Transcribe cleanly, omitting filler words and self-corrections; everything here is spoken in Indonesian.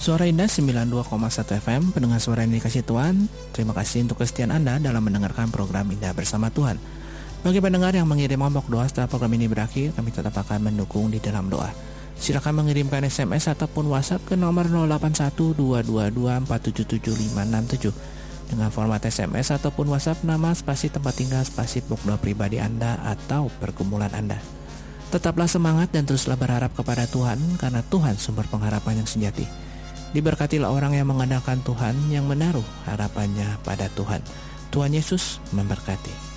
Suara Indah 92,1 FM, pendengar suara yang dikasih Tuhan. Terima kasih untuk kesetiaan Anda dalam mendengarkan program Indah Bersama Tuhan. Bagi pendengar yang mengirim amplop doa setelah program ini berakhir, kami tetap akan mendukung di dalam doa. Silakan mengirimkan SMS ataupun WhatsApp ke nomor 081222477567 dengan format SMS ataupun WhatsApp nama, spasi tempat tinggal, spasi box doa pribadi Anda atau pergumulan Anda. Tetaplah semangat dan teruslah berharap kepada Tuhan, karena Tuhan sumber pengharapan yang sejati. Diberkatilah orang yang mengandalkan Tuhan, yang menaruh harapannya pada Tuhan. Tuhan Yesus memberkati.